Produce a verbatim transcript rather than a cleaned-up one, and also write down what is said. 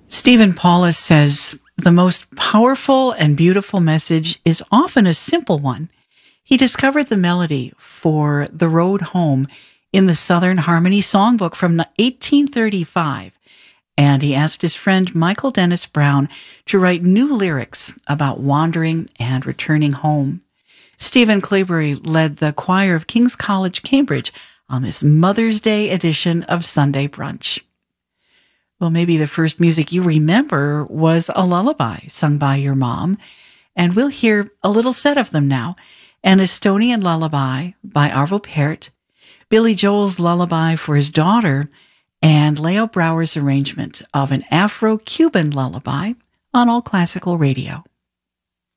Stephen Paulus says, the most powerful and beautiful message is often a simple one. He discovered the melody for The Road Home in the Southern Harmony Songbook from eighteen thirty-five, and he asked his friend Michael Dennis Brown to write new lyrics about wandering and returning home. Stephen Claybury led the choir of King's College, Cambridge on this Mother's Day edition of Sunday Brunch. Well, maybe the first music you remember was a lullaby sung by your mom, and we'll hear a little set of them now. An Estonian Lullaby by Arvo Pärt, Billy Joel's Lullaby for his daughter, and Leo Brouwer's arrangement of an Afro-Cuban lullaby on All Classical Radio.